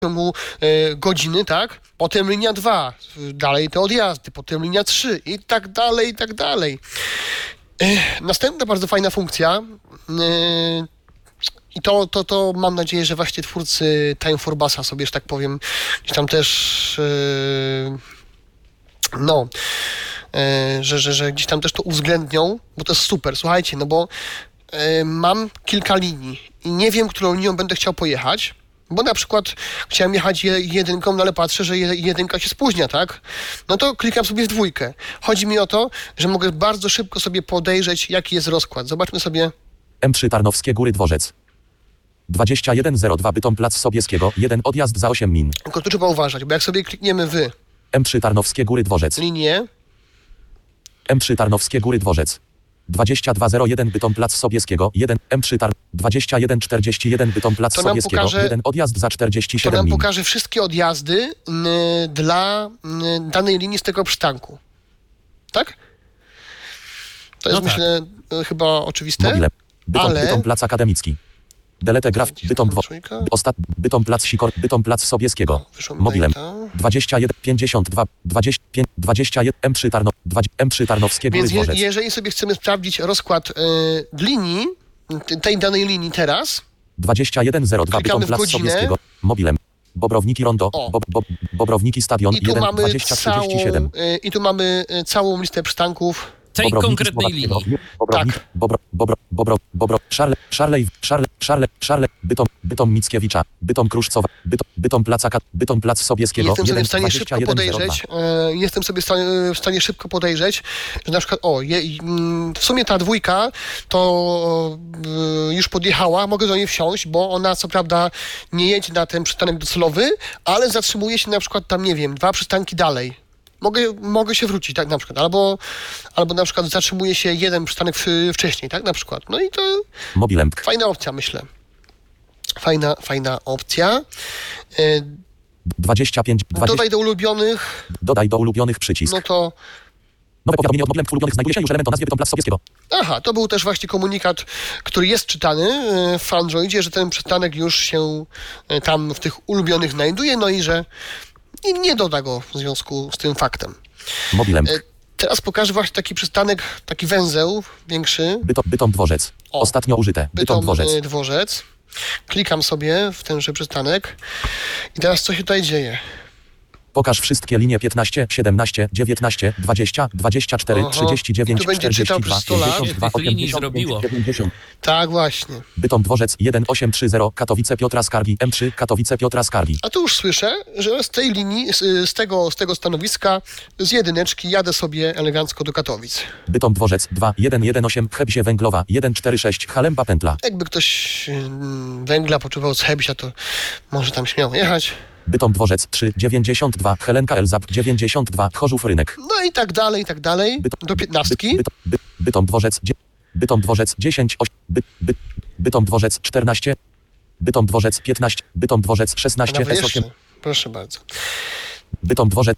ciągu godziny, tak? Potem linia 2, dalej te odjazdy, potem linia 3 i tak dalej, i tak dalej. Następna bardzo fajna funkcja i to mam nadzieję, że właśnie twórcy Time for Busa sobie, że tak powiem, gdzieś tam też że gdzieś tam też to uwzględnią, bo to jest super, słuchajcie, no bo mam kilka linii i nie wiem, którą linią będę chciał pojechać, bo na przykład chciałem jechać jedynką, no ale patrzę, że jedynka się spóźnia, tak? No to klikam sobie w 2. Chodzi mi o to, że mogę bardzo szybko sobie podejrzeć, jaki jest rozkład. Zobaczmy sobie. M3 Tarnowskie Góry Dworzec. 2102 Bytom Plac Sobieskiego, 1 odjazd za 8 min. Tylko tu trzeba uważać, bo jak sobie klikniemy w M3 Tarnowskie Góry Dworzec. linię. M3 Tarnowskie Góry Dworzec. 2201 Bytom Plac Sobieskiego, 1 M3 2141 Bytom Plac To nam Sobieskiego, pokaże- 1 odjazd za To 47 nam min. pokaże wszystkie odjazdy dla danej linii z tego przystanku. Tak? To jest, No tak. myślę, chyba oczywiste. Mobile. ale- Bytom Plac Akademicki. Delete Graf. Bytom Trójka. Bytom Plac Sikor. Bytom Plac Sobieskiego. Wyszło mi Mobilem. data. 21 52 25 21 M3 Tarnowskie Góry Więc Dworzec. jeżeli sobie chcemy sprawdzić rozkład linii, tej danej linii teraz, 2102 Klikamy Bytom w Plac godzinę. Sobieskiego. Mobilem. Bobrowniki Rondo. O. Bobrowiki Stadion. i tu 1 mamy 2037. całą listę przystanków. Tej Bobrowiki konkretnej Słowackiego. linii. Bobrownik, Szarlej, Bytom Mickiewicza, Bytom Kruszcowa, Bytom Plac Sobieskiego. Jestem sobie w stanie 1 szybko 21 podejrzeć, że na przykład, w sumie ta 2 to już podjechała, mogę do niej wsiąść, bo ona co prawda nie jedzie na ten przystanek docelowy, ale zatrzymuje się na przykład tam, nie wiem, 2 przystanki dalej. Mogę się wrócić, tak na przykład, albo na przykład zatrzymuje się 1 przystanek wcześniej, tak na przykład. No i to Mobilem. fajna opcja, myślę. Fajna opcja. 25. Dodaj do ulubionych, Dodaj do ulubionych przycisk. no to... Nowe powiadomienie od Mobilem w ulubionych znajduje się już element o nazwie Bytom Plac Sobieskiego. Aha, to był też właśnie komunikat, który jest czytany w Androidzie, że ten przystanek już się tam w tych ulubionych znajduje, no i że nie doda go w związku z tym faktem. Mobilem. Teraz pokażę właśnie taki przystanek, taki węzeł większy. Bytom Dworzec. O. Ostatnio użyte. Bytom Dworzec. Dworzec. Klikam sobie w tenże przystanek i teraz co się tutaj dzieje? Pokaż wszystkie linie 15, 17, 19, 20, 24, Oho. 39, Tu będzie czytał 42, przez 100 lat. 52, Tych linii 85, zrobiło. 90. Tak właśnie. Bytom Dworzec 1830 Katowice Piotra Skargi M3 Katowice Piotra Skargi. A tu już słyszę, że z tej linii, z tego stanowiska, z jedyneczki jadę sobie elegancko do Katowic. Bytom Dworzec 2118 Chebzie Węglowa 146 Halemba Pętla. Jakby ktoś węgla poczuwał z Hebsia, to może tam śmiało jechać. Bytom Dworzec 392 Helenka Elzap 92 Chorzów Rynek. No i tak dalej. Do 15. Bytom Dworzec 10 Bytom Dworzec 14 Bytom Dworzec 15 Bytom Dworzec 16 Nawet S8 jeszcze. Proszę bardzo. Bytom Dworzec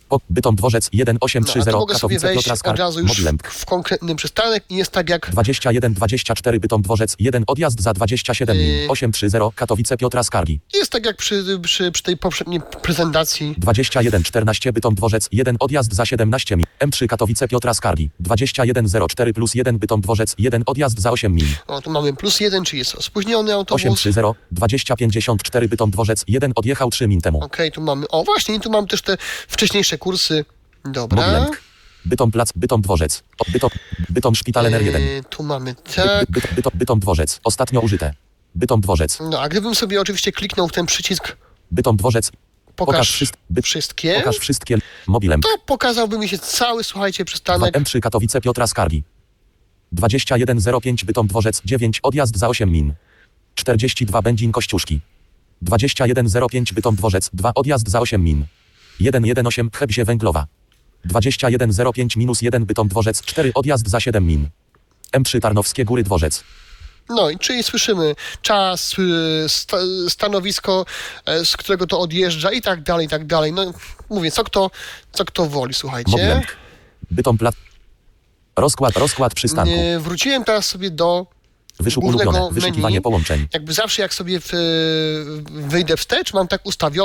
1830 No, a tu mogę sobie Katowice wejść Piotra od Skargi. razu już Mobilem. w konkretny przystanek i jest tak jak 2124 Bytom Dworzec 1 odjazd za 27 min 830 Katowice Piotra Skargi. przy tej poprzedniej prezentacji. 2114 Bytom Dworzec 1 odjazd za 17 min M3 Katowice Piotra Skargi. 2104 plus 1 Bytom Dworzec 1 odjazd za 8 min O, tu mamy +1, czyli jest spóźniony autobus. 830 2054 Bytom Dworzec 1 odjechał 3 min temu. Okej, tu mamy, właśnie, i tu mamy też te wcześniejsze kursy. Dobra. Mobilem. Bytom Plac, Bytom Dworzec. Bytom Szpital NR1. Tu mamy tak. Bytom Dworzec. Ostatnio użyte. Bytom Dworzec. No, a gdybym sobie oczywiście kliknął w ten przycisk Bytom Dworzec. Pokaż Pokaż wszystkie, Pokaż wszystkie. Mobilem. to pokazałby mi się cały, słuchajcie, przystanek. M3 Katowice Piotra Skargi. 2105 Bytom Dworzec 9 odjazd za 8 min. 42 Będzin Kościuszki. 2105 Bytom Dworzec 2 odjazd za 8 min. 118 Chebzie Węglowa. 2105 minus 1 Bytom Dworzec 4 odjazd za 7 min. M3 Tarnowskie Góry Dworzec. No i czyli słyszymy czas, stanowisko, z którego to odjeżdża i tak dalej. No mówię, co kto woli, słuchajcie. Mobilem. Bytom Plac. Rozkład przystanku. Wróciłem teraz sobie do Ulubione. głównego Wyszukiwanie menu. połączeń. Jakby zawsze jak sobie wyjdę wstecz, mam tak ustawione,